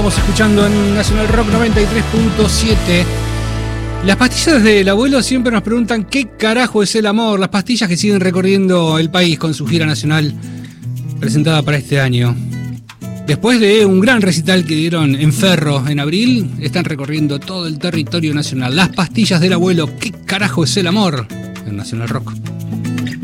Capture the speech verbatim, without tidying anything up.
Estamos escuchando en Nacional Rock noventa y tres punto siete. Las pastillas del abuelo siempre nos preguntan qué carajo es el amor. Las pastillas que siguen recorriendo el país con su gira nacional presentada para este año. Después de un gran recital que dieron en Ferro en abril, están recorriendo todo el territorio nacional. Las pastillas del abuelo, qué carajo es el amor en Nacional Rock.